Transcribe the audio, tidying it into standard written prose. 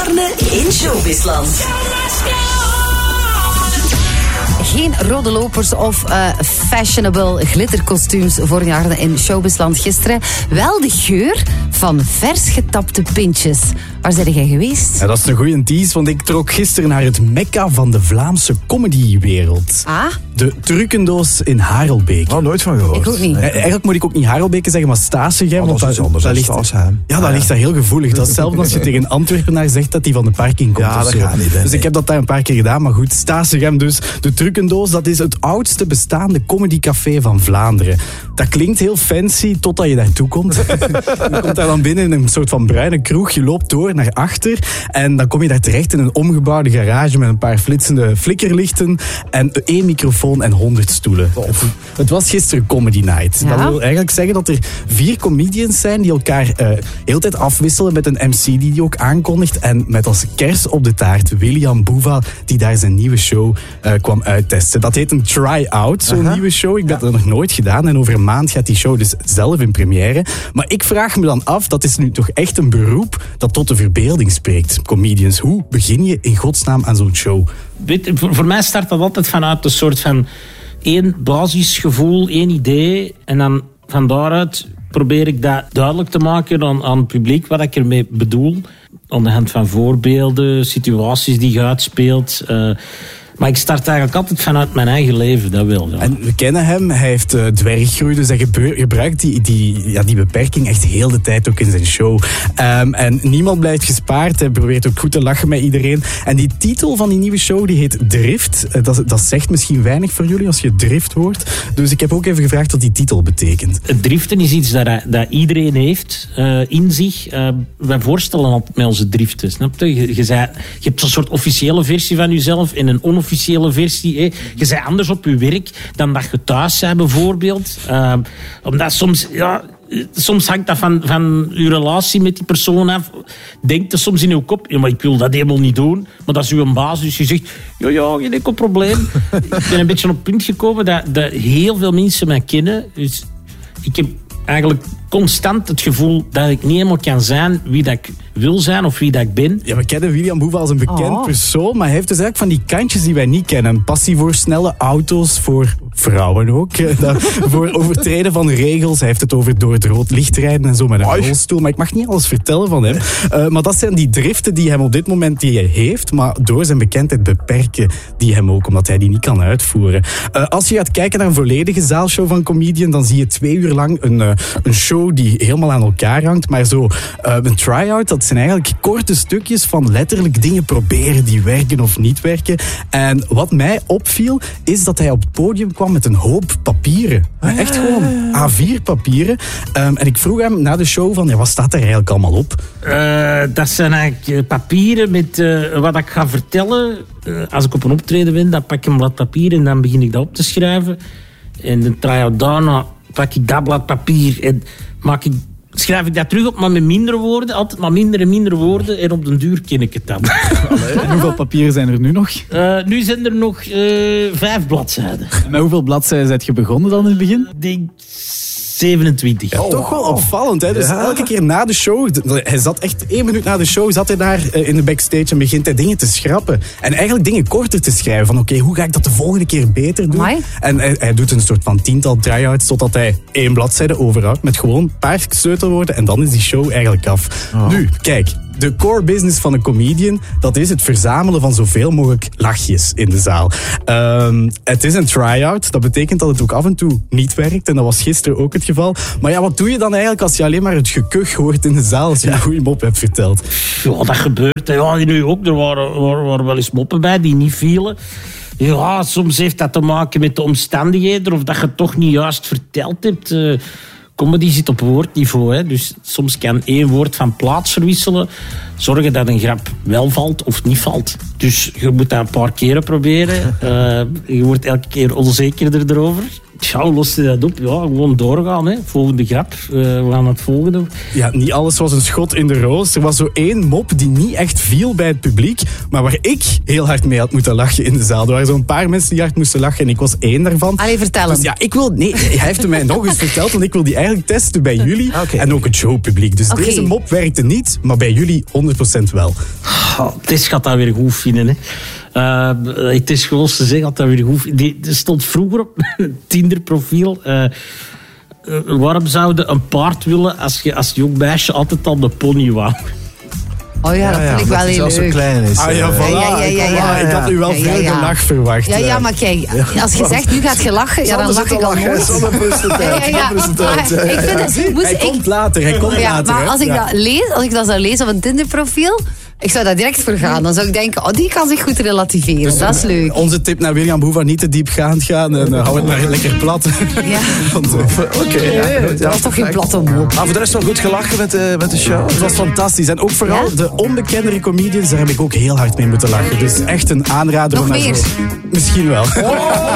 Arne in Showbizland. Geen rode lopers of fashionable glitterkostuums voor Arne in Showbizland gisteren. Wel de geur van vers getapte pintjes. Waar zijn jij geweest? Ja, dat is een goeie tease, want ik trok gisteren naar het mekka van de Vlaamse comedywereld. Ah? De Trucendoos in Harelbeek. Oh, nooit van gehoord. Ik ook niet. Eigenlijk moet ik ook niet Harelbeke zeggen, maar Staatsegem. Dat is iets anders dan Staatsheim. Ja, dat ligt daar heel gevoelig. Dat is hetzelfde als je tegen een Antwerpenaar zegt dat hij van de parking komt. Ja, of dat zo. gaat niet. Hè, dus ik heb dat daar een paar keer gedaan, maar goed. Staatsegem dus. De Trucendoos, dat is het oudste bestaande comedycafé van Vlaanderen. Dat klinkt heel fancy totdat je daartoe komt. Je komt daar dan binnen in een soort van bruine kroeg. Je loopt door naar achter en dan kom je daar terecht in een omgebouwde garage met een paar flitsende flikkerlichten en 1 microfoon en 100 stoelen. Het was gisteren Comedy Night. Ja. Dat wil eigenlijk zeggen dat er 4 comedians zijn die elkaar heel tijd afwisselen met een MC die ook aankondigt. En met als kers op de taart William Boeva, die daar zijn nieuwe show kwam uittesten. Dat heet een try-out, zo'n nieuwe show. Ik heb dat nog nooit gedaan en over een maand gaat die show dus zelf in première. Maar ik vraag me dan af, dat is nu toch echt een beroep dat tot de verbeelding spreekt. Comedians, hoe begin je in godsnaam aan zo'n show? Voor mij start dat altijd vanuit een soort van 1 basisgevoel, 1 idee. En dan van daaruit probeer ik dat duidelijk te maken aan het publiek wat ik ermee bedoel. Aan de hand van voorbeelden, situaties die je uitspeelt. Maar ik start eigenlijk altijd vanuit mijn eigen leven, dat wil. Ja. En we kennen hem, hij heeft dwerggroei, dus hij gebruikt die beperking echt heel de tijd ook in zijn show. En niemand blijft gespaard, hij probeert ook goed te lachen met iedereen. En die titel van die nieuwe show, die heet Drift. Dat zegt misschien weinig voor jullie als je Drift hoort. Dus ik heb ook even gevraagd wat die titel betekent. Het driften is iets dat iedereen heeft in zich. Wij voorstellen altijd met onze driften, snap je? Je hebt zo'n soort officiële versie van jezelf en een onofficiële versie. Je bent anders op je werk dan dat je thuis bent, bijvoorbeeld. Omdat soms hangt dat van je relatie met die persoon af. Denkt er soms in je kop, ja, maar ik wil dat helemaal niet doen. Maar dat is uw baas, dus je zegt, ja, geen enkel probleem. Ik ben een beetje op het punt gekomen dat heel veel mensen mij kennen. Dus ik heb eigenlijk constant het gevoel dat ik niet helemaal kan zijn wie dat ik wil zijn of wie dat ik ben. Ja, we kennen William Boeva als een bekend persoon, maar hij heeft dus eigenlijk van die kantjes die wij niet kennen. Passie voor snelle auto's, voor vrouwen ook. Voor overtreden van regels. Hij heeft het over door het rood licht rijden en zo met een rolstoel. Maar ik mag niet alles vertellen van hem. Maar dat zijn die driften die hem op dit moment die hij heeft, maar door zijn bekendheid beperken die hem ook, omdat hij die niet kan uitvoeren. Als je gaat kijken naar een volledige zaalshow van Comedian, dan zie je 2 uur lang een show die helemaal aan elkaar hangt. Maar zo een try-out, dat zijn eigenlijk korte stukjes van letterlijk dingen proberen die werken of niet werken. En wat mij opviel, is dat hij op het podium kwam met een hoop papieren. Echt gewoon A4 papieren. En ik vroeg hem na de show van, wat staat er eigenlijk allemaal op? Dat zijn eigenlijk papieren met wat ik ga vertellen. Als ik op een optreden ben, dan pak ik een blad papier en dan begin ik dat op te schrijven. En dan try-out daarna pak ik dat blad papier en schrijf ik dat terug op, maar met minder woorden. Altijd maar minder en minder woorden. En op den duur ken ik het dan. En hoeveel papieren zijn er nu nog? Nu zijn er nog 5 bladzijden. En met hoeveel bladzijden zijn je begonnen dan in het begin? Ik denk 27. Ja, toch wel opvallend, hè? Dus elke keer na de show, hij zat echt 1 minuut na de show, zat hij daar in de backstage en begint hij dingen te schrappen. En eigenlijk dingen korter te schrijven. Van oké, hoe ga ik dat de volgende keer beter doen? Amai. En hij doet een soort van 10-tal try-outs totdat hij 1 bladzijde overhoudt met gewoon een paar sleutelwoorden en dan is die show eigenlijk af. Nu, kijk. De core business van een comedian, dat is het verzamelen van zoveel mogelijk lachjes in de zaal. Het is een try-out. Dat betekent dat het ook af en toe niet werkt. En dat was gisteren ook het geval. Maar ja, wat doe je dan eigenlijk als je alleen maar het gekuch hoort in de zaal als je een goede mop hebt verteld? Ja, dat gebeurt. Ja, nu ook. Er waren wel eens moppen bij die niet vielen. Ja, soms heeft dat te maken met de omstandigheden of dat je het toch niet juist verteld hebt. Comedy zit op woordniveau, hè? Dus soms kan 1 woord van plaats verwisselen, zorgen dat een grap wel valt of niet valt. Dus je moet dat een paar keren proberen. Je wordt elke keer onzekerder erover. Tja, hoe lost je dat op? Ja, gewoon doorgaan. Hè. Volgende grap. We gaan het volgende. Ja, niet alles was een schot in de roos. Er was zo één mop die niet echt viel bij het publiek, maar waar ik heel hard mee had moeten lachen in de zaal. Er waren zo'n paar mensen die hard moesten lachen en ik was één daarvan. Allee, vertel hem. Dus ja, hij heeft het mij nog eens verteld, want ik wil die eigenlijk testen bij jullie en ook het showpubliek. Dus deze mop werkte niet, maar bij jullie 100% wel. Tess gaat dat weer goed vinden. Hè. Het is gewoon te zeggen dat dat weer goed vindt. Er stond vroeger op een Tinder-profiel. Waarom zouden een paard willen als jong meisje altijd al de pony wou? Oh ja, dat vind ik wel heel leuk. Zo klein is. Ah ja, voilà. Ja. Ik had nu wel veel gelach verwacht. Ja, maar kijk, als je zegt nu gaat je lachen, ja, dan lach ik al nooit. Hij komt later. Maar als ik dat zou lezen op een Tinder-profiel, ik zou daar direct voor gaan. Dan zou ik denken, die kan zich goed relativeren. Dus dat is leuk. Onze tip naar William Boeva, niet te diepgaand gaan en hou het maar lekker plat. Ja. Oké. Dat was toch geen platte mop. Maar voor de rest wel goed gelachen met de show. Het was fantastisch. En ook vooral de onbekendere comedians, daar heb ik ook heel hard mee moeten lachen. Dus echt een aanrader. Nog meer? Misschien wel.